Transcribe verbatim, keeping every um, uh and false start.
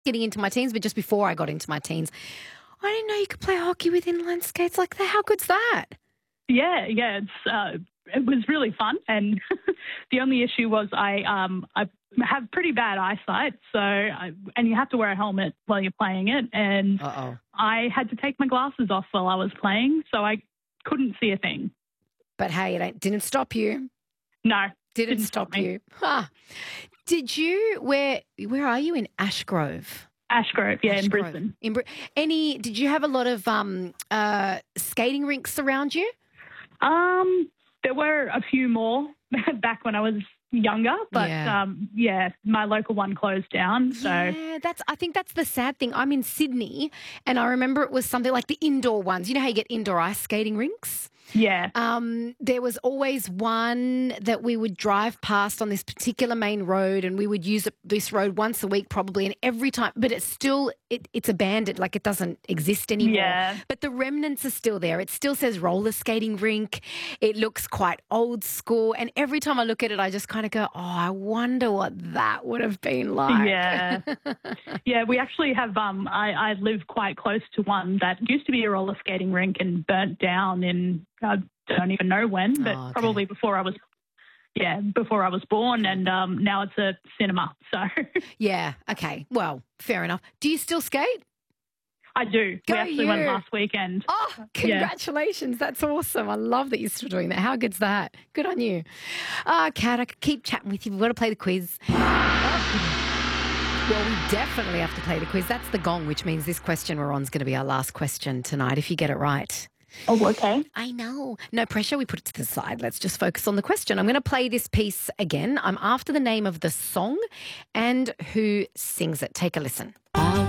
getting into my teens, but just before I got into my teens, I didn't know you could play hockey with inline skates like that. How good's that? Yeah, yeah, it's uh, it was really fun, and the only issue was I um I have pretty bad eyesight, so I, and you have to wear a helmet while you're playing it, and Uh-oh. I had to take my glasses off while I was playing, so I couldn't see a thing. But hey, it ain't- didn't stop you. No, Didn't, didn't stop, stop me. you. Huh. Did you? Where? Where are you in Ashgrove? Ashgrove, yeah, in Ashgrove. Brisbane. In Br- any? Did you have a lot of um uh skating rinks around you? Um, there were a few more back when I was younger, but Yeah. um, yeah, my local one closed down. So Yeah, that's. I think that's the sad thing. I'm in Sydney, and I remember it was something like the indoor ones. You know how you get indoor ice skating rinks? yeah, Um, there was always one that we would drive past on this particular main road, and we would use it- this road once a week probably, and every time, but it's still, it, it's abandoned, like it doesn't exist anymore. Yeah. But the remnants are still there. It still says roller skating rink. It looks quite old school, and every time I look at it, I just kind of go, oh, I wonder what that would have been like. yeah, yeah. We actually have. Um, I, I live quite close to one that used to be a roller skating rink and burnt down in I don't even know when, but Oh, okay. probably before I was. Yeah, before I was born, and um, now it's a cinema. So Yeah, okay. Well, fair enough. Do you still skate? I do. Go we actually went you. last weekend. Oh, Yeah. congratulations. That's awesome. I love that you're still doing that. How good's that? Good on you. Ah, Kat, I could keep chatting with you. We've got to play the quiz. Oh. Well, we definitely have to play the quiz. That's the gong, which means this question we're on is going to be our last question tonight if you get it right. Oh, okay. I know. No pressure. We put it to the side. Let's just focus on the question. I'm going to play this piece again. I'm after the name of the song and who sings it. Take a listen. I